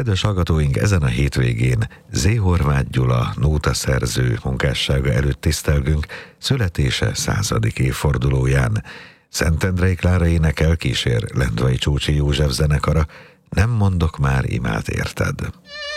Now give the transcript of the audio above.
Kedves hallgatóink, ezen a hétvégén Z. Horváth Gyula nótaszerző munkássága előtt tisztelgünk születése 100. évfordulóján. Szentendrei Klára énekel, kísér Lendvai Csócsi József zenekara. Nem mondok már imát érted.